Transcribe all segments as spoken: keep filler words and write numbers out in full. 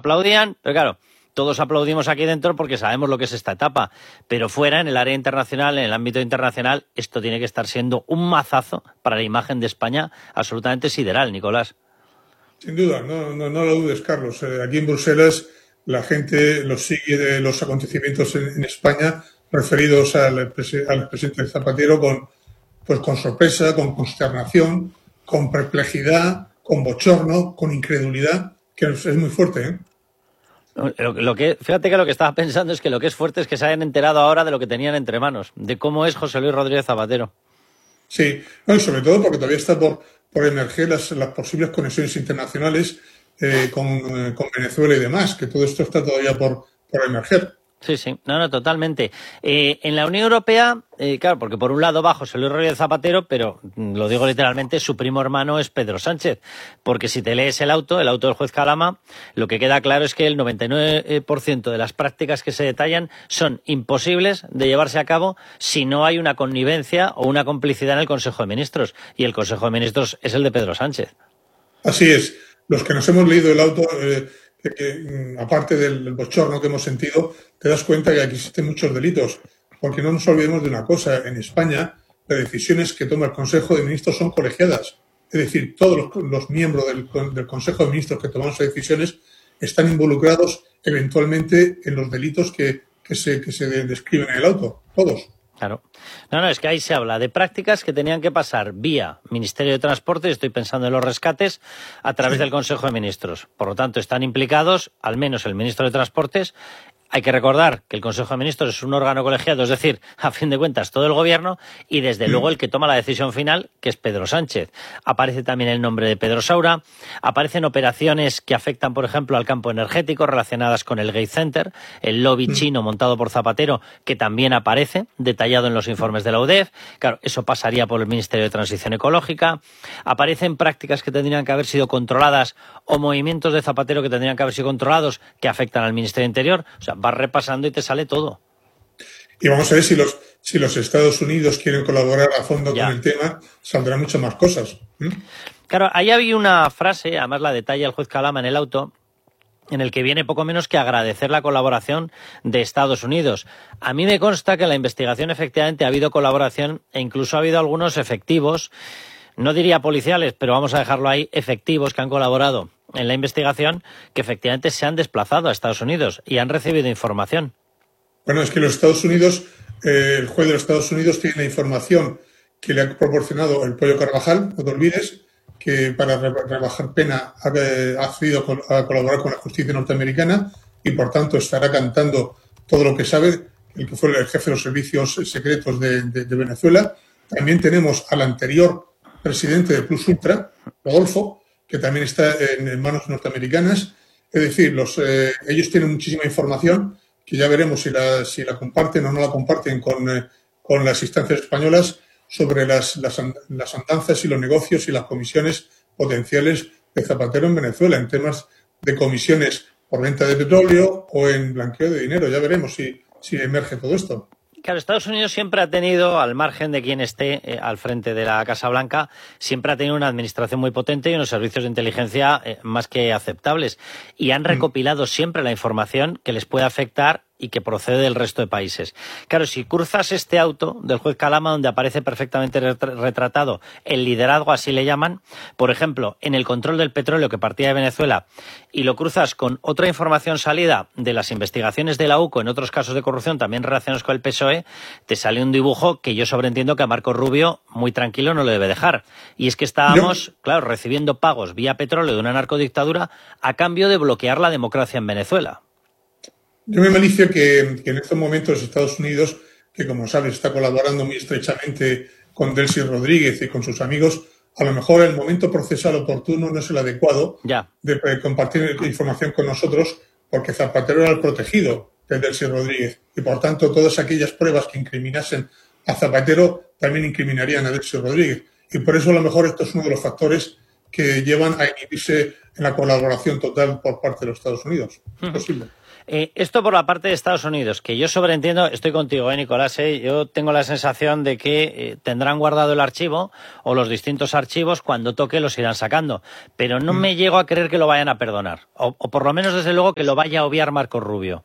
aplaudían, pero claro, todos aplaudimos aquí dentro porque sabemos lo que es esta etapa, pero fuera, en el área internacional, en el ámbito internacional, esto tiene que estar siendo un mazazo para la imagen de España absolutamente sideral, Nicolás. Sin duda, no, no, no lo dudes, Carlos. Eh, aquí en Bruselas la gente los sigue de los acontecimientos en, en España referidos al, al presidente Zapatero con, pues, con sorpresa, con consternación, con perplejidad, con bochorno, con incredulidad, que es, es muy fuerte, ¿eh? Lo, lo que, fíjate que lo que estaba pensando es que lo que es fuerte es que se hayan enterado ahora de lo que tenían entre manos, de cómo es José Luis Rodríguez Zapatero. Sí, no, y sobre todo porque todavía está por, por emerger las, las posibles conexiones internacionales eh, con, eh, con Venezuela y demás, que todo esto está todavía por, por emerger. Sí, sí, no, no, totalmente. Eh, en la Unión Europea, eh, claro, porque por un lado va José Luis Rodríguez Zapatero, pero lo digo literalmente, su primo hermano es Pedro Sánchez, porque si te lees el auto, el auto del juez Calama, lo que queda claro es que el noventa y nueve por ciento de las prácticas que se detallan son imposibles de llevarse a cabo si no hay una connivencia o una complicidad en el Consejo de Ministros, y el Consejo de Ministros es el de Pedro Sánchez. Así es. Los que nos hemos leído el auto... Eh, que, aparte del bochorno que hemos sentido, te das cuenta que aquí existen muchos delitos, porque no nos olvidemos de una cosa: en España las decisiones que toma el Consejo de Ministros son colegiadas, es decir, todos los, los miembros del, del Consejo de Ministros que toman esas decisiones están involucrados eventualmente en los delitos que, que, se, que se describen en el auto, todos. Claro. No, no, es que ahí se habla de prácticas que tenían que pasar vía Ministerio de Transporte, estoy pensando en los rescates, a través sí. del Consejo de Ministros. Por lo tanto, están implicados, al menos el Ministro de Transportes. Hay que recordar que el Consejo de Ministros es un órgano colegiado, es decir, a fin de cuentas, todo el Gobierno, y desde luego el que toma la decisión final, que es Pedro Sánchez. Aparece también el nombre de Pedro Saura, aparecen operaciones que afectan, por ejemplo, al campo energético relacionadas con el Gate Center, el lobby chino montado por Zapatero, que también aparece detallado en los informes de la U D E F. Claro, eso pasaría por el Ministerio de Transición Ecológica. Aparecen prácticas que tendrían que haber sido controladas o movimientos de Zapatero que tendrían que haber sido controlados que afectan al Ministerio de Interior. O sea, vas repasando y te sale todo. Y vamos a ver si los si los Estados Unidos quieren colaborar a fondo ya. con el tema, saldrán muchas más cosas. ¿Mm? Claro, ahí había una frase, además la detalla el juez Calama en el auto, en el que viene poco menos que agradecer la colaboración de Estados Unidos. A mí me consta que en la investigación efectivamente ha habido colaboración e incluso ha habido algunos efectivos, no diría policiales, pero vamos a dejarlo ahí, efectivos que han colaborado en la investigación, que efectivamente se han desplazado a Estados Unidos y han recibido información. Bueno, es que los Estados Unidos, eh, el juez de los Estados Unidos tiene la información que le ha proporcionado el Pollo Carvajal, no te olvides, que para rebajar pena ha accedido a colaborar con la justicia norteamericana y por tanto estará cantando todo lo que sabe, el que fue el jefe de los servicios secretos de, de, de Venezuela. También tenemos al anterior presidente de Plus Ultra, Rodolfo, que también está en, en manos norteamericanas. Es decir, los, eh, ellos tienen muchísima información que ya veremos si la, si la comparten o no la comparten con, eh, con las instancias españolas sobre las, las, las andanzas y los negocios y las comisiones potenciales de Zapatero en Venezuela, en temas de comisiones por venta de petróleo o en blanqueo de dinero. Ya veremos si, si emerge todo esto. Claro, Estados Unidos siempre ha tenido, al margen de quien esté eh, al frente de la Casa Blanca, siempre ha tenido una administración muy potente y unos servicios de inteligencia eh, más que aceptables. Y han recopilado siempre la información que les puede afectar y que procede del resto de países. Claro, si cruzas este auto del juez Calama, donde aparece perfectamente retratado el liderazgo, así le llaman, por ejemplo, en el control del petróleo que partía de Venezuela, y lo cruzas con otra información salida de las investigaciones de la U C O en otros casos de corrupción también relacionados con el P S O E, te sale un dibujo que yo sobreentiendo que a Marco Rubio muy tranquilo no lo debe dejar. Y es que estábamos, no. claro, recibiendo pagos vía petróleo de una narcodictadura a cambio de bloquear la democracia en Venezuela. Yo me malicio que, que en estos momentos Estados Unidos, que como sabes está colaborando muy estrechamente con Delcy Rodríguez y con sus amigos, a lo mejor el momento procesal oportuno no es el adecuado ya. de compartir información con nosotros, porque Zapatero era el protegido de Delcy Rodríguez y por tanto todas aquellas pruebas que incriminasen a Zapatero también incriminarían a Delcy Rodríguez. Y por eso a lo mejor esto es uno de los factores que llevan a inhibirse en la colaboración total por parte de los Estados Unidos. Es posible. Eh, esto por la parte de Estados Unidos, que yo sobreentiendo, estoy contigo, eh, Nicolás, eh, yo tengo la sensación de que eh, tendrán guardado el archivo o los distintos archivos, cuando toque los irán sacando, pero no mm. me llego a creer que lo vayan a perdonar, o, o por lo menos desde luego que lo vaya a obviar Marcos Rubio.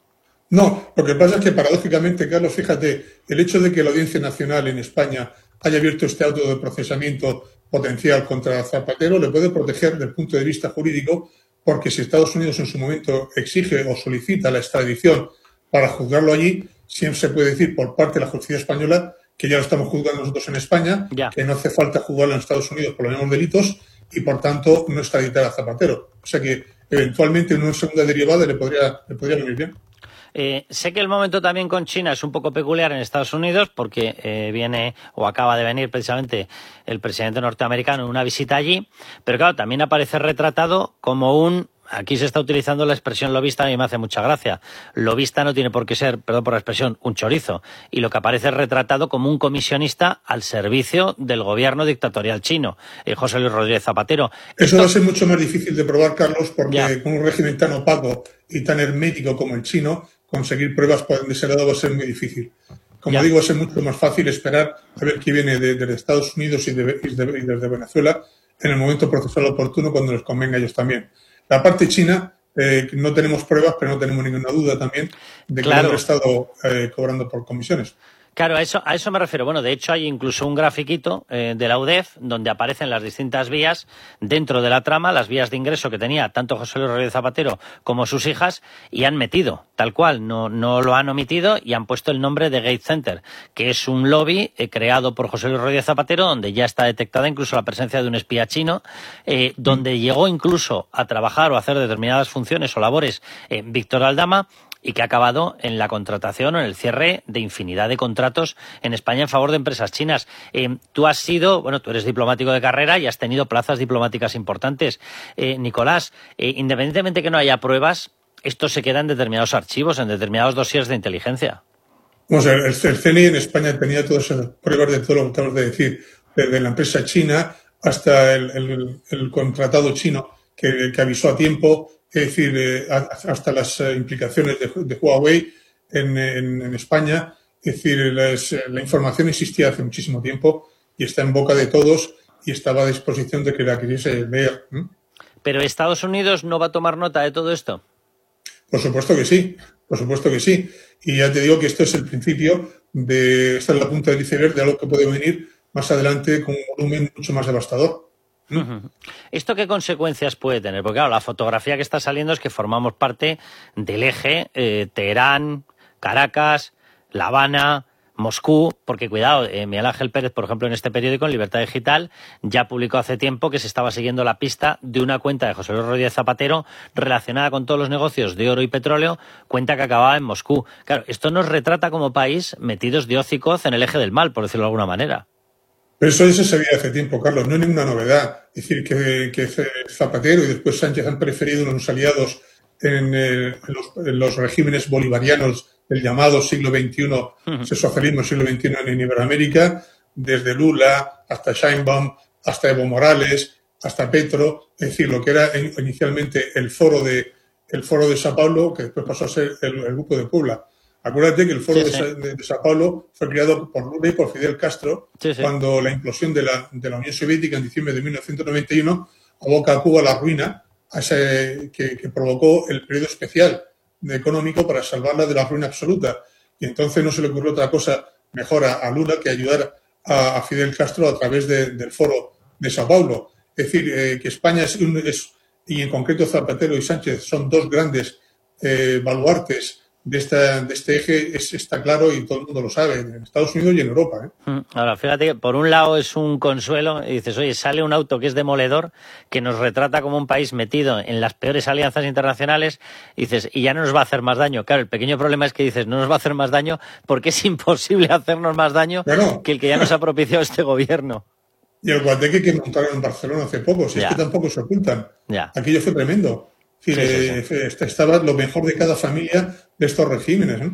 No, lo que pasa es que paradójicamente, Carlos, fíjate, el hecho de que la Audiencia Nacional en España haya abierto este auto de procesamiento potencial contra Zapatero le puede proteger desde el punto de vista jurídico, porque si Estados Unidos en su momento exige o solicita la extradición para juzgarlo allí, siempre se puede decir por parte de la justicia española que ya lo estamos juzgando nosotros en España, ya. que no hace falta juzgarlo en Estados Unidos por los mismos delitos y, por tanto, no extraditar a Zapatero. O sea que, eventualmente, en una segunda derivada le podría, le podría venir bien. Eh, sé que el momento también con China es un poco peculiar en Estados Unidos porque eh, viene o acaba de venir precisamente el presidente norteamericano en una visita allí, pero claro, también aparece retratado como un... Aquí se está utilizando la expresión lobista, a mí me hace mucha gracia. Lobista no tiene por qué ser, perdón por la expresión, un chorizo. Y lo que aparece es retratado como un comisionista al servicio del gobierno dictatorial chino, eh, José Luis Rodríguez Zapatero. Eso Esto... va a ser mucho más difícil de probar, Carlos, porque ya. con un régimen tan opaco y tan hermético como el chino, conseguir pruebas de ese lado va a ser muy difícil. Como ya. digo, va a ser mucho más fácil esperar a ver qué viene de, de Estados Unidos y, de, y, de, y desde Venezuela en el momento procesal oportuno, cuando les convenga a ellos también. La parte china, eh, no tenemos pruebas, pero no tenemos ninguna duda también de que claro. han estado eh, cobrando por comisiones. Claro, a eso, a eso me refiero. Bueno, de hecho hay incluso un grafiquito eh, de la U D E F donde aparecen las distintas vías dentro de la trama, las vías de ingreso que tenía tanto José Luis Rodríguez Zapatero como sus hijas, y han metido, tal cual, no, no lo han omitido y han puesto el nombre de Gate Center, que es un lobby eh, creado por José Luis Rodríguez Zapatero, donde ya está detectada incluso la presencia de un espía chino, eh, donde llegó incluso a trabajar o a hacer determinadas funciones o labores eh, Víctor Aldama, y que ha acabado en la contratación o en el cierre de infinidad de contratos en España en favor de empresas chinas. Eh, tú has sido, bueno, tú eres diplomático de carrera y has tenido plazas diplomáticas importantes. Eh, Nicolás, eh, independientemente que no haya pruebas, esto se queda en determinados archivos, en determinados dosieres de inteligencia. Vamos a ver, el, el C N I en España tenía todas esas pruebas de todo lo que acabas de decir, desde la empresa china hasta el, el, el contratado chino que, que avisó a tiempo. Es decir, eh, hasta las eh, implicaciones de, de Huawei en, en, en España. Es decir, las, la información existía hace muchísimo tiempo y está en boca de todos y estaba a disposición de que la quisiese leer. ¿Mm? ¿Pero Estados Unidos no va a tomar nota de todo esto? Por supuesto que sí, por supuesto que sí. Y ya te digo que esto es el principio de, esta es la punta del iceberg de algo que puede venir más adelante con un volumen mucho más devastador. Uh-huh. ¿Esto qué consecuencias puede tener? Porque claro, la fotografía que está saliendo es que formamos parte del eje eh, Teherán, Caracas, La Habana, Moscú, porque cuidado, eh, Miguel Ángel Pérez, por ejemplo, en este periódico, en Libertad Digital, ya publicó hace tiempo que se estaba siguiendo la pista de una cuenta de José Luis Rodríguez Zapatero relacionada con todos los negocios de oro y petróleo, cuenta que acababa en Moscú. Claro, esto nos retrata como país metidos de hoz y coz en el eje del mal, por decirlo de alguna manera. Pero eso ya se sabía hace tiempo, Carlos, no es ninguna novedad. Es decir, que, que Zapatero y después Sánchez han preferido unos aliados en, eh, en, los, en los regímenes bolivarianos del llamado siglo veintiuno, uh-huh. ese socialismo siglo veintiuno en Iberoamérica, desde Lula hasta Sheinbaum, hasta Evo Morales, hasta Petro, es decir, lo que era inicialmente el foro de, el foro de Sao Paulo, que después pasó a ser el, el Grupo de Puebla. Acuérdate que el foro sí, sí. de, de, de Sao Paulo fue creado por Lula y por Fidel Castro sí, sí. cuando la implosión de la, de la Unión Soviética en diciembre de mil novecientos noventa y uno aboca a Cuba a la ruina a ese, que, que provocó el periodo especial de económico para salvarla de la ruina absoluta. Y entonces no se le ocurrió otra cosa mejor a, a Lula que ayudar a, a Fidel Castro a través de, del foro de Sao Paulo. Es decir, eh, que España es, un, es, y en concreto Zapatero y Sánchez, son dos grandes eh, baluartes de, esta, de este eje, es, está claro y todo el mundo lo sabe, en Estados Unidos y en Europa. ¿eh? Ahora, fíjate que por un lado es un consuelo y dices, oye, sale un auto que es demoledor, que nos retrata como un país metido en las peores alianzas internacionales, y dices, y ya no nos va a hacer más daño. Claro, el pequeño problema es que dices, no nos va a hacer más daño porque es imposible hacernos más daño bueno, que el que ya nos ha propiciado este gobierno. Y el guateque que montaron en Barcelona hace poco, si ya. es que tampoco se ocultan. Ya. Aquello fue tremendo. Es decir, sí, sí, sí. Eh, estaba lo mejor de cada familia de estos regímenes, ¿no?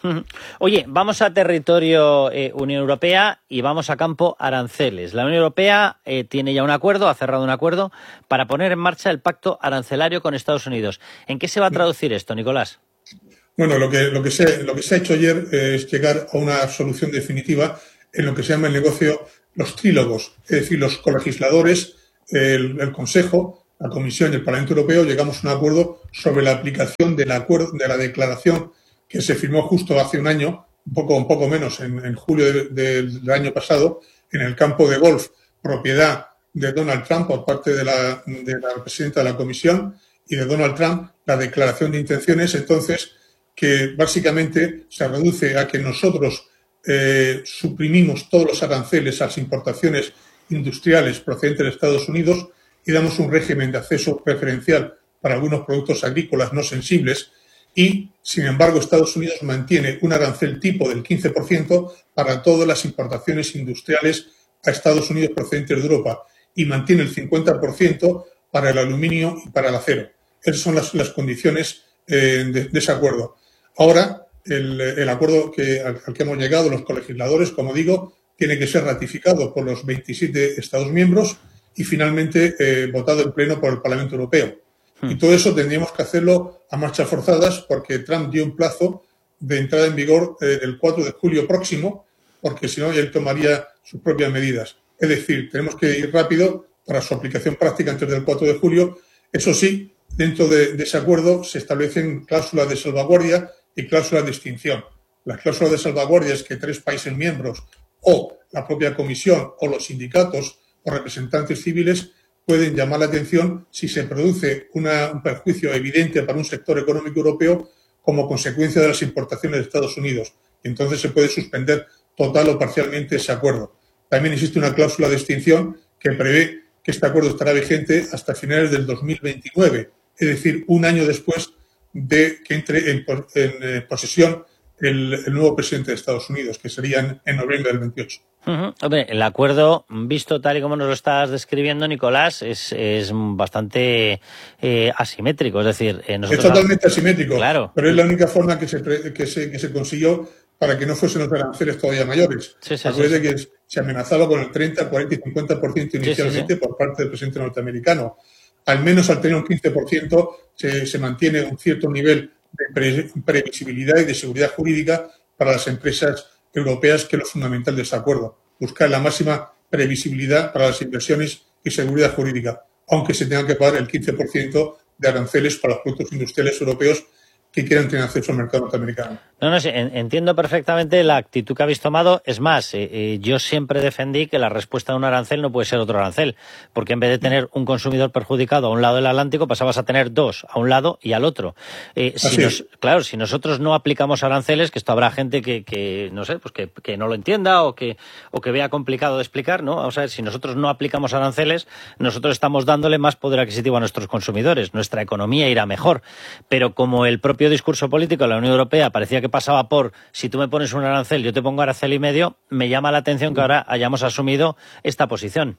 Oye, vamos a territorio eh, Unión Europea y vamos a campo aranceles. La Unión Europea eh, tiene ya un acuerdo, ha cerrado un acuerdo para poner en marcha el pacto arancelario con Estados Unidos. ¿En qué se va a traducir esto, Nicolás? Bueno, lo que, lo que, se, lo que se ha hecho ayer es llegar a una solución definitiva en lo que se llama el negocio, los trílogos, es decir, los colegisladores, el, el Consejo, la Comisión y el Parlamento Europeo llegamos a un acuerdo sobre la aplicación del acuerdo, de la declaración que se firmó justo hace un año, un poco, un poco menos, en, en julio de, de, del año pasado, en el campo de golf, propiedad de Donald Trump por parte de la, de la presidenta de la Comisión y de Donald Trump, la declaración de intenciones, entonces, que básicamente se reduce a que nosotros eh, suprimimos todos los aranceles a las importaciones industriales procedentes de Estados Unidos y damos un régimen de acceso preferencial para algunos productos agrícolas no sensibles y, sin embargo, Estados Unidos mantiene un arancel tipo del quince por ciento para todas las importaciones industriales a Estados Unidos procedentes de Europa y mantiene el cincuenta por ciento para el aluminio y para el acero. Esas son las, las condiciones eh, de, de ese acuerdo. Ahora, el, el acuerdo que, al, al que hemos llegado los colegisladores, como digo, tiene que ser ratificado por los veintisiete Estados miembros y finalmente eh, votado en pleno por el Parlamento Europeo. Hmm. Y todo eso tendríamos que hacerlo a marchas forzadas porque Trump dio un plazo de entrada en vigor eh, el cuatro de julio próximo, porque si no, él tomaría sus propias medidas. Es decir, tenemos que ir rápido para su aplicación práctica antes del cuatro de julio. Eso sí, dentro de, de ese acuerdo se establecen cláusulas de salvaguardia y cláusulas de extinción. Las cláusulas de salvaguardia es que tres países miembros o la propia Comisión o los sindicatos o representantes civiles pueden llamar la atención si se produce una, un perjuicio evidente para un sector económico europeo como consecuencia de las importaciones de Estados Unidos. Y entonces se puede suspender total o parcialmente ese acuerdo. También existe una cláusula de extinción que prevé que este acuerdo estará vigente hasta finales del dos mil veintinueve, es decir, un año después de que entre en, en posesión el, el nuevo presidente de Estados Unidos, que sería en, en noviembre del veintiocho. Uh-huh. Hombre, el acuerdo, visto tal y como nos lo estás describiendo, Nicolás, es, es bastante eh, asimétrico. Es decir, eh, nosotros... Es totalmente asimétrico, claro. Pero es la única forma que se, que se, que se consiguió para que no fuesen los aranceles todavía mayores. Sí, sí, Acuérdate sí, que sí. se amenazaba con el treinta, cuarenta y cincuenta por ciento inicialmente sí, sí, sí. por parte del presidente norteamericano. Al menos al tener un quince por ciento se, se mantiene un cierto nivel de pre, previsibilidad y de seguridad jurídica para las empresas europeas, que es lo fundamental de este acuerdo. Buscar la máxima previsibilidad para las inversiones y seguridad jurídica, aunque se tenga que pagar el quince por ciento de aranceles para los productos industriales europeos que quieran tener acceso al mercado norteamericano. No, no, sí, entiendo perfectamente la actitud que habéis tomado. Es más, eh, eh, yo siempre defendí que la respuesta de un arancel no puede ser otro arancel, porque en vez de tener un consumidor perjudicado a un lado del Atlántico, pasabas a tener dos, a un lado y al otro. Eh, si nos, claro, si nosotros no aplicamos aranceles, que esto habrá gente que, que no sé, pues que, que no lo entienda o que, o que vea complicado de explicar, ¿no? Vamos a ver, si nosotros no aplicamos aranceles, nosotros estamos dándole más poder adquisitivo a nuestros consumidores. Nuestra economía irá mejor. Pero como el propio discurso político de la Unión Europea parecía que pasaba por si tú me pones un arancel, yo te pongo arancel y medio, me llama la atención que ahora hayamos asumido esta posición.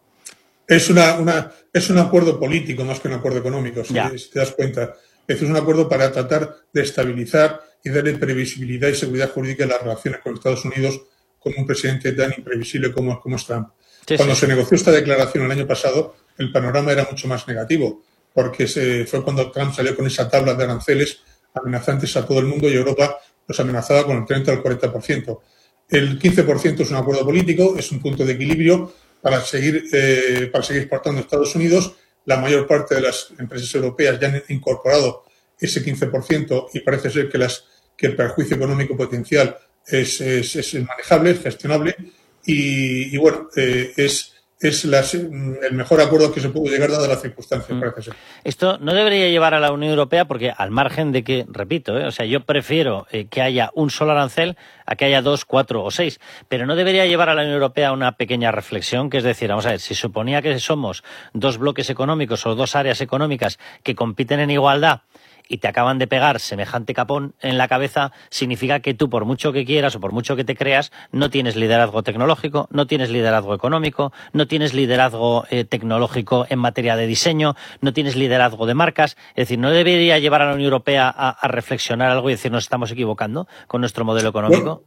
Es una, una es un acuerdo político más que un acuerdo económico, si, si te das cuenta. Es un acuerdo para tratar de estabilizar y darle previsibilidad y seguridad jurídica a las relaciones con Estados Unidos con un presidente tan imprevisible como, como es Trump. Sí, cuando sí. se negoció esta declaración el año pasado, el panorama era mucho más negativo, porque se, fue cuando Trump salió con esa tabla de aranceles amenazantes a todo el mundo y Europa los amenazaba con el treinta al cuarenta por ciento. El quince por ciento es un acuerdo político, es un punto de equilibrio para seguir, eh, para seguir exportando a Estados Unidos. La mayor parte de las empresas europeas ya han incorporado ese quince por ciento y parece ser que, las, que el perjuicio económico potencial es, es, es manejable, es gestionable y, y bueno, eh, es... es las, el mejor acuerdo que se pudo llegar dadas las circunstancias, parece ser. Esto no debería llevar a la Unión Europea porque, al margen de que, repito, ¿eh? o sea, yo prefiero eh, que haya un solo arancel a que haya dos, cuatro o seis, pero no debería llevar a la Unión Europea a una pequeña reflexión, que es decir, vamos a ver, si suponía que somos dos bloques económicos o dos áreas económicas que compiten en igualdad y te acaban de pegar semejante capón en la cabeza, significa que tú, por mucho que quieras o por mucho que te creas, no tienes liderazgo tecnológico, no tienes liderazgo económico, no tienes liderazgo eh, tecnológico en materia de diseño, no tienes liderazgo de marcas. Es decir, ¿no debería llevar a la Unión Europea a, a reflexionar algo y decir nos estamos equivocando con nuestro modelo económico? Bueno,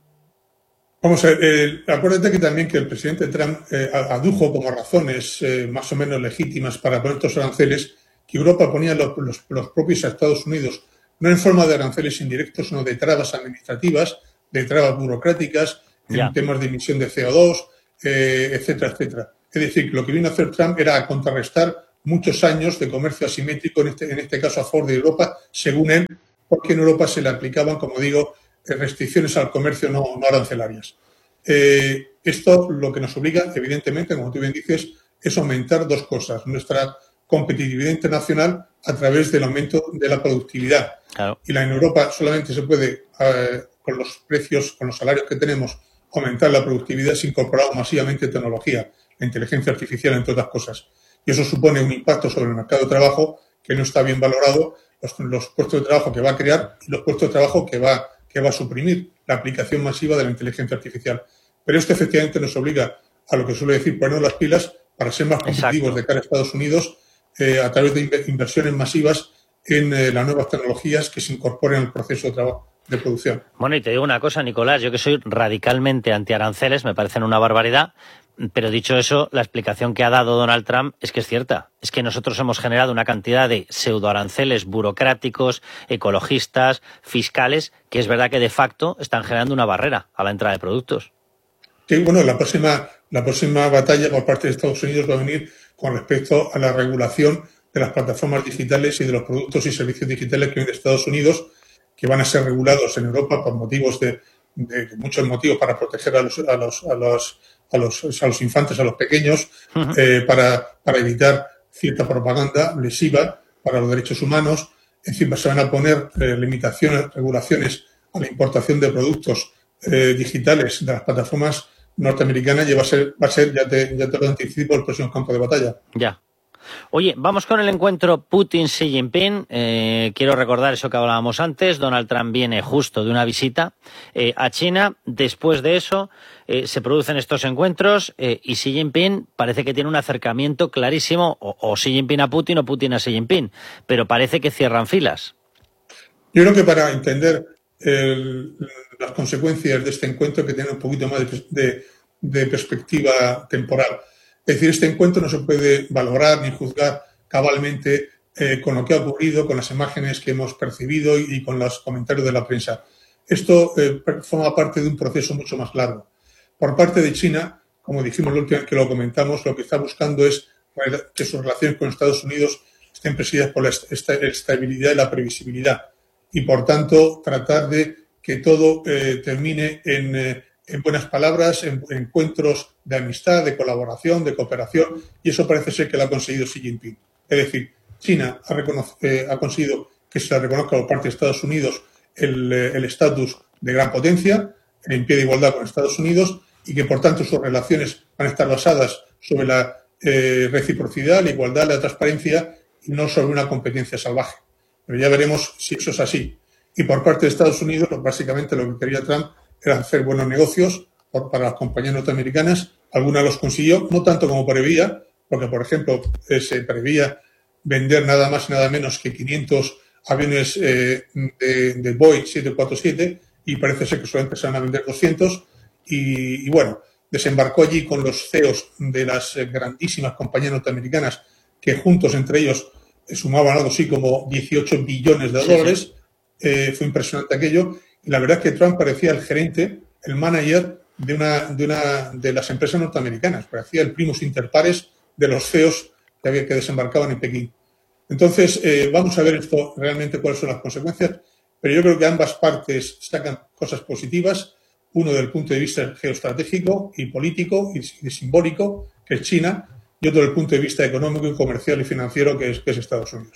vamos a ver, eh, acuérdate que también que el presidente Trump eh, adujo como razones eh, más o menos legítimas para poner estos aranceles que Europa ponía los, los, los propios a Estados Unidos, no en forma de aranceles indirectos, sino de trabas administrativas, de trabas burocráticas, en yeah. temas de emisión de C O dos, eh, etcétera, etcétera. Es decir, lo que vino a hacer Trump era contrarrestar muchos años de comercio asimétrico, en este, en este caso a favor de Europa, según él, porque en Europa se le aplicaban, como digo, restricciones al comercio no, no arancelarias. Eh, esto lo que nos obliga, evidentemente, como tú bien dices, es aumentar dos cosas. Nuestra competitividad internacional a través del aumento de la productividad. Claro. Y la en Europa solamente se puede, eh, con los precios, con los salarios que tenemos, aumentar la productividad si incorporamos masivamente tecnología, la inteligencia artificial, entre otras cosas. Y eso supone un impacto sobre el mercado de trabajo que no está bien valorado, los, los puestos de trabajo que va a crear y los puestos de trabajo que va, que va a suprimir la aplicación masiva de la inteligencia artificial. Pero esto efectivamente nos obliga a lo que suele decir ponernos las pilas para ser más competitivos de cara a Estados Unidos eh, a través de inversiones masivas en eh, las nuevas tecnologías que se incorporen al proceso de trabajo de producción. Bueno, y te digo una cosa, Nicolás, yo que soy radicalmente antiaranceles, me parecen una barbaridad, pero dicho eso, la explicación que ha dado Donald Trump es que es cierta. Es que nosotros hemos generado una cantidad de pseudoaranceles burocráticos, ecologistas, fiscales, que es verdad que de facto están generando una barrera a la entrada de productos. Sí, bueno, la próxima, la próxima batalla por parte de Estados Unidos va a venir con respecto a la regulación de las plataformas digitales y de los productos y servicios digitales que vienen de Estados Unidos, que van a ser regulados en Europa por motivos de, de, de muchos motivos para proteger a los, a los, a los, a los, a los infantes, a los pequeños, uh-huh. eh, para, para evitar cierta propaganda lesiva para los derechos humanos. Encima se van a poner eh, limitaciones, regulaciones a la importación de productos eh, digitales de las plataformas norteamericanas y va a ser, va a ser ya te, ya te lo anticipo, el próximo campo de batalla. Ya. Oye, vamos con el encuentro Putin-Xi Jinping. Eh, quiero recordar eso que hablábamos antes. Donald Trump viene justo de una visita eh, a China. Después de eso eh, se producen estos encuentros eh, y Xi Jinping parece que tiene un acercamiento clarísimo, o, o Xi Jinping a Putin o Putin a Xi Jinping, pero parece que cierran filas. Yo creo que para entender el, las consecuencias de este encuentro hay que tener un poquito más de, de, de perspectiva temporal. Es decir, este encuentro no se puede valorar ni juzgar cabalmente eh, con lo que ha ocurrido, con las imágenes que hemos percibido y, y con los comentarios de la prensa. Esto eh, forma parte de un proceso mucho más largo. Por parte de China, como dijimos la última vez que lo comentamos, lo que está buscando es que sus relaciones con Estados Unidos estén presididas por la estabilidad y la previsibilidad. Y, por tanto, tratar de que todo eh, termine en... Eh, en buenas palabras, en encuentros de amistad, de colaboración, de cooperación, y eso parece ser que lo ha conseguido Xi Jinping. Es decir, China ha, eh, ha conseguido que se le reconozca por parte de Estados Unidos el estatus de gran potencia, en pie de igualdad con Estados Unidos, y que, por tanto, sus relaciones van a estar basadas sobre la eh, reciprocidad, la igualdad, la transparencia, y no sobre una competencia salvaje. Pero ya veremos si eso es así. Y por parte de Estados Unidos, básicamente lo que quería Trump era hacer buenos negocios por, para las compañías norteamericanas. Algunas los consiguió, no tanto como preveía, porque, por ejemplo, eh, se preveía vender nada más y nada menos que quinientos aviones eh, de, de Boeing siete cuatro siete y parece ser que solamente se van a vender doscientos. Y, y bueno, desembarcó allí con los C E Os de las grandísimas compañías norteamericanas que juntos entre ellos eh, sumaban algo así como dieciocho billones de dólares. Sí, sí. Eh, fue impresionante aquello. Y la verdad es que Trump parecía el gerente, el manager de una de una de las empresas norteamericanas. Parecía el primus inter pares de los C E Os que, había, que desembarcaban en Pekín. Entonces, eh, vamos a ver esto realmente cuáles son las consecuencias. Pero yo creo que ambas partes sacan cosas positivas. Uno desde el punto de vista geoestratégico y político y, y simbólico, que es China, y otro desde el punto de vista económico y comercial y financiero, que es, que es Estados Unidos.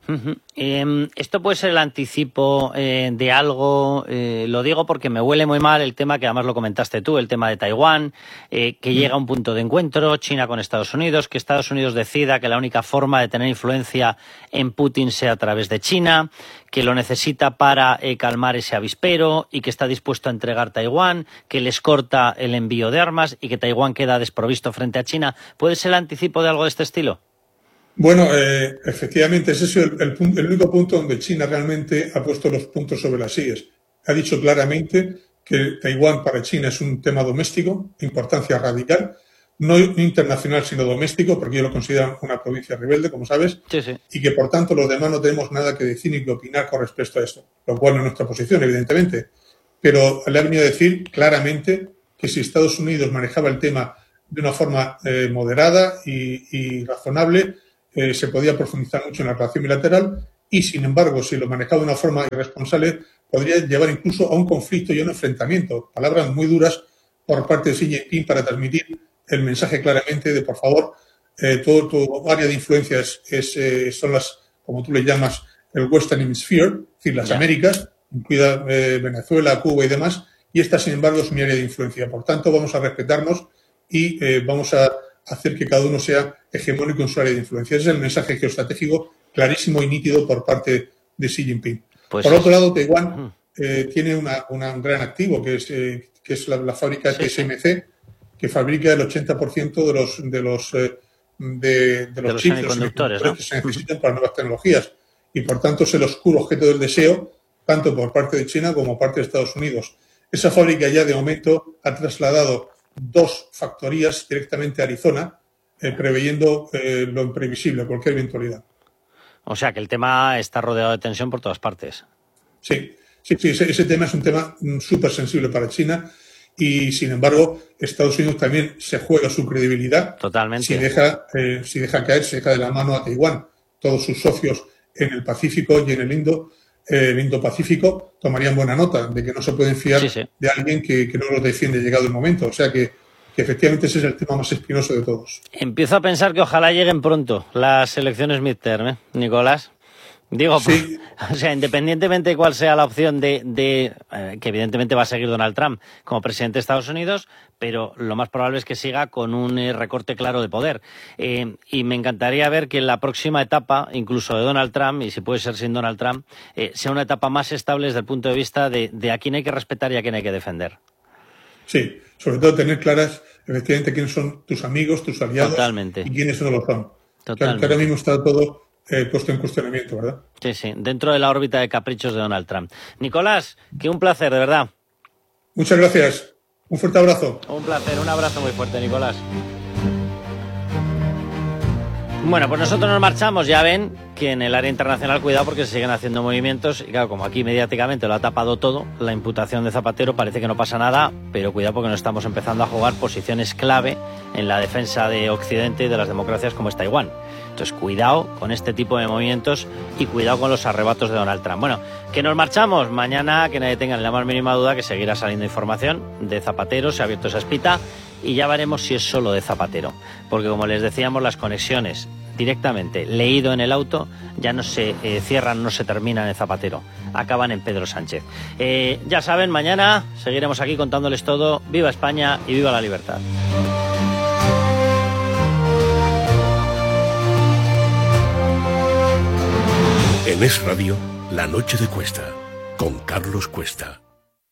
Uh-huh. Eh, esto puede ser el anticipo eh, de algo, eh, lo digo porque me huele muy mal el tema que además lo comentaste tú, el tema de Taiwán, eh, que llega a un punto de encuentro, China con Estados Unidos, que Estados Unidos decida que la única forma de tener influencia en Putin sea a través de China, que lo necesita para eh, calmar ese avispero y que está dispuesto a entregar Taiwán, que les corta el envío de armas y que Taiwán queda desprovisto frente a China. ¿Puede ser el anticipo de algo de este estilo? Bueno, eh, efectivamente, ese es el, el, el único punto donde China realmente ha puesto los puntos sobre las íes. Ha dicho claramente que Taiwán para China es un tema doméstico, importancia radical, no internacional sino doméstico, porque ellos lo consideran una provincia rebelde, como sabes, sí, sí. y que por tanto los demás no tenemos nada que decir ni que opinar con respecto a esto, lo cual no es nuestra posición, evidentemente. Pero le ha venido a decir claramente que si Estados Unidos manejaba el tema de una forma eh, moderada y, y razonable, Eh, se podía profundizar mucho en la relación bilateral y, sin embargo, si lo manejaba de una forma irresponsable, podría llevar incluso a un conflicto y a un enfrentamiento. Palabras muy duras por parte de Xi Jinping para transmitir el mensaje claramente de, por favor, eh, todo tu área de influencia es, es, eh, son las, como tú le llamas, el Western Hemisphere, es decir, las yeah. Américas, incluida eh, Venezuela, Cuba y demás, y esta, sin embargo, es mi área de influencia. Por tanto, vamos a respetarnos y eh, vamos a hacer que cada uno sea hegemónico en su área de influencia. Ese es el mensaje geoestratégico clarísimo y nítido por parte de Xi Jinping. Pues por es... otro lado, Taiwán eh, tiene una, una, un gran activo, que es, eh, que es la, la fábrica sí, T S M C, sí. que fabrica el ochenta por ciento de los, de los, eh, de, de los, de los chips, semiconductores, ¿no? que se necesitan uh-huh. para nuevas tecnologías. Y, por tanto, es el oscuro objeto del deseo, tanto por parte de China como por parte de Estados Unidos. Esa fábrica ya, de momento, ha trasladado dos factorías directamente a Arizona, eh, preveyendo eh, lo imprevisible, cualquier eventualidad. O sea que el tema está rodeado de tensión por todas partes. Sí, sí, sí ese, ese tema es un tema súper sensible para China y, sin embargo, Estados Unidos también se juega su credibilidad. Totalmente. Si deja, eh, si deja caer, se deja de la mano a Taiwán. Todos sus socios en el Pacífico y en el Indo Eh, el Indo-Pacífico tomarían buena nota de que no se pueden fiar sí, sí. de alguien que, que no los defiende llegado el momento. O sea que, que efectivamente ese es el tema más espinoso de todos. Empiezo a pensar que ojalá lleguen pronto las elecciones midterm, ¿eh, Nicolás? Digo, sí. O sea, independientemente de cuál sea la opción de, de eh, que evidentemente va a seguir Donald Trump como presidente de Estados Unidos, pero lo más probable es que siga con un eh, recorte claro de poder. Eh, y me encantaría ver que en la próxima etapa, incluso de Donald Trump, y si puede ser sin Donald Trump, eh, sea una etapa más estable desde el punto de vista de, de a quién hay que respetar y a quién hay que defender. Sí, sobre todo tener claras, efectivamente, quiénes son tus amigos, tus aliados. Totalmente. Y quiénes no lo son. Totalmente. Que ahora mismo está todo eh, puesto en cuestionamiento, ¿verdad? Sí, sí, dentro de la órbita de caprichos de Donald Trump. Nicolás, que un placer, de verdad. Muchas gracias. Un fuerte abrazo. Un placer, un abrazo muy fuerte, Nicolás. Bueno, pues nosotros nos marchamos, ya ven que en el área internacional, cuidado porque se siguen haciendo movimientos y claro, como aquí mediáticamente lo ha tapado todo, la imputación de Zapatero parece que no pasa nada, pero cuidado porque nos estamos empezando a jugar posiciones clave en la defensa de Occidente y de las democracias como es Taiwán. Entonces, cuidado con este tipo de movimientos y cuidado con los arrebatos de Donald Trump. Bueno, que nos marchamos. Mañana, que nadie tenga la más mínima duda que seguirá saliendo información de Zapatero, se ha abierto esa espita y ya veremos si es solo de Zapatero. Porque como les decíamos, las conexiones directamente leído en el auto ya no se eh, cierran, no se terminan en Zapatero, acaban en Pedro Sánchez. Eh, ya saben, mañana seguiremos aquí contándoles todo. Viva España y viva la libertad. En Es Radio, La Noche de Cuesta, con Carlos Cuesta.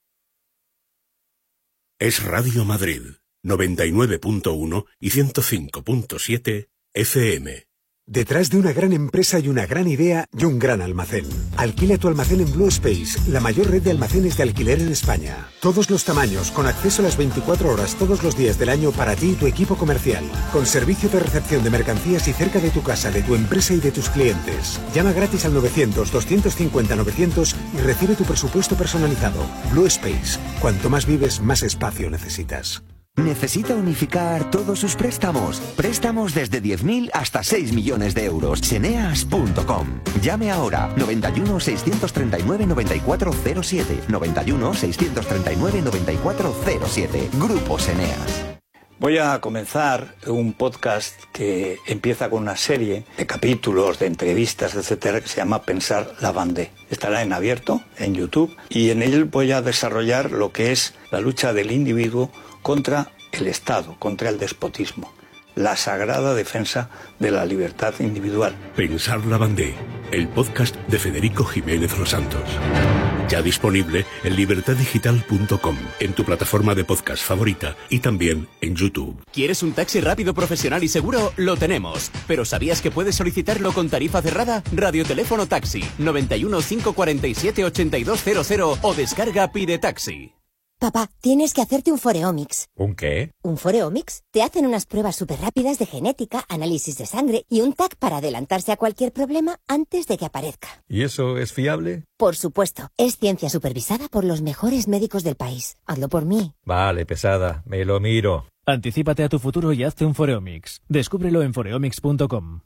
Es Radio Madrid, noventa y nueve punto uno y ciento cinco punto siete F M. Detrás de una gran empresa hay una gran idea y un gran almacén. Alquila tu almacén en Blue Space, la mayor red de almacenes de alquiler en España. Todos los tamaños, con acceso a las veinticuatro horas todos los días del año para ti y tu equipo comercial. Con servicio de recepción de mercancías y cerca de tu casa, de tu empresa y de tus clientes. Llama gratis al novecientos, doscientos cincuenta, novecientos y recibe tu presupuesto personalizado. Blue Space. Cuanto más vives, más espacio necesitas. ¿Necesita unificar todos sus préstamos? Préstamos desde diez mil hasta seis millones de euros. Seneas punto com. Llame ahora. noventa y uno, seiscientos treinta y nueve, noventa y cuatro cero siete. noventa y uno, seiscientos treinta y nueve, noventa y cuatro cero siete. Grupo Seneas. Voy a comenzar un podcast que empieza con una serie de capítulos, de entrevistas, etcétera, que se llama Pensar la Vendée. Estará en abierto, en YouTube, y en él voy a desarrollar lo que es la lucha del individuo contra el Estado, contra el despotismo. La sagrada defensa de la libertad individual. Pensar la Vendée, el podcast de Federico Jiménez Los Santos. Ya disponible en libertad digital punto com, en tu plataforma de podcast favorita y también en YouTube. ¿Quieres un taxi rápido, profesional y seguro? Lo tenemos. ¿Pero sabías que puedes solicitarlo con tarifa cerrada? Radioteléfono Taxi, noventa y uno, cinco cuarenta y siete, ochenta y dos cero cero o descarga Pide Taxi. Papá, tienes que hacerte un Foreomics. ¿Un qué? ¿Un Foreomics? Te hacen unas pruebas súper rápidas de genética, análisis de sangre y un T A C para adelantarse a cualquier problema antes de que aparezca. ¿Y eso es fiable? Por supuesto. Es ciencia supervisada por los mejores médicos del país. Hazlo por mí. Vale, pesada. Me lo miro. Anticípate a tu futuro y hazte un Foreomics. Descúbrelo en foreomics punto com.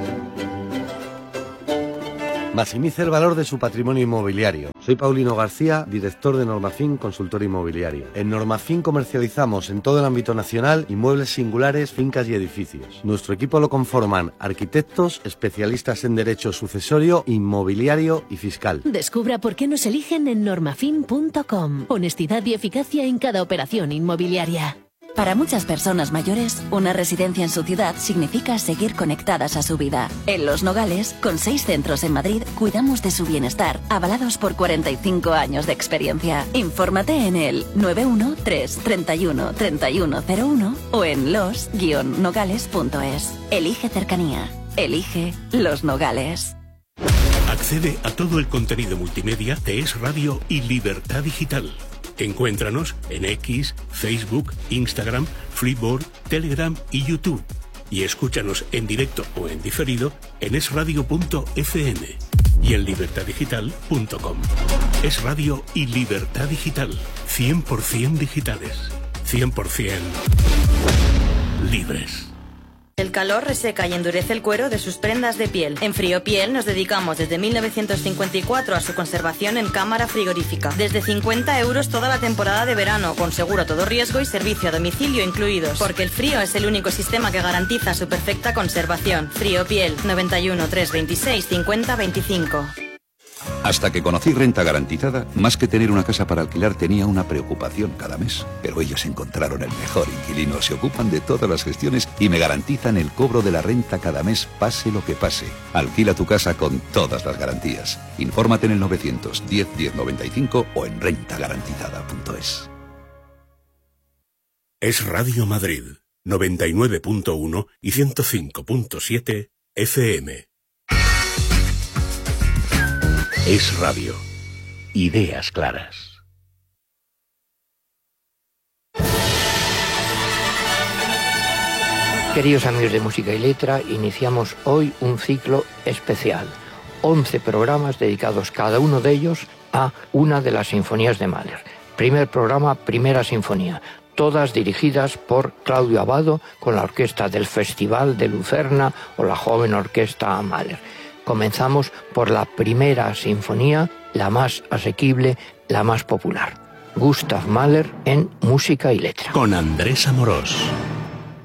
Maximice el valor de su patrimonio inmobiliario. Soy Paulino García, director de Normafin Consultor Inmobiliario. En Normafin comercializamos en todo el ámbito nacional inmuebles singulares, fincas y edificios. Nuestro equipo lo conforman arquitectos, especialistas en derecho sucesorio, inmobiliario y fiscal. Descubra por qué nos eligen en normafin punto com. Honestidad y eficacia en cada operación inmobiliaria. Para muchas personas mayores, una residencia en su ciudad significa seguir conectadas a su vida. En Los Nogales, con seis centros en Madrid, cuidamos de su bienestar, avalados por cuarenta y cinco años de experiencia. Infórmate en el nueve uno tres, treinta y uno, treinta y uno cero uno o en los guion nogales punto es. Elige cercanía. Elige Los Nogales. Accede a todo el contenido multimedia de Es Radio y Libertad Digital. Encuéntranos en X, Facebook, Instagram, Flipboard, Telegram y YouTube. Y escúchanos en directo o en diferido en es radio punto efe eme y en libertad digital punto com. Es Radio y Libertad Digital. cien por ciento digitales. cien por ciento libres. El calor reseca y endurece el cuero de sus prendas de piel. En Friopiel nos dedicamos desde mil novecientos cincuenta y cuatro a su conservación en cámara frigorífica. Desde cincuenta euros toda la temporada de verano, con seguro a todo riesgo y servicio a domicilio incluidos. Porque el frío es el único sistema que garantiza su perfecta conservación. Friopiel, noventa y uno, trescientos veintiséis, cincuenta veinticinco. Hasta que conocí Renta Garantizada, más que tener una casa para alquilar tenía una preocupación cada mes. Pero ellos encontraron el mejor inquilino, se ocupan de todas las gestiones y me garantizan el cobro de la renta cada mes, pase lo que pase. Alquila tu casa con todas las garantías. Infórmate en el novecientos diez, diez noventa y cinco o en renta garantizada punto es. Es Radio Madrid, noventa y nueve punto uno y ciento cinco punto siete efe eme. Es Radio. Ideas claras. Queridos amigos de Música y Letra, iniciamos hoy un ciclo especial. once programas dedicados cada uno de ellos a una de las sinfonías de Mahler. Primer programa, Primera Sinfonía. Todas dirigidas por Claudio Abbado con la orquesta del Festival de Lucerna o la joven orquesta Mahler. Comenzamos por la Primera Sinfonía, la más asequible, la más popular. Gustav Mahler en Música y Letra. Con Andrés Amorós.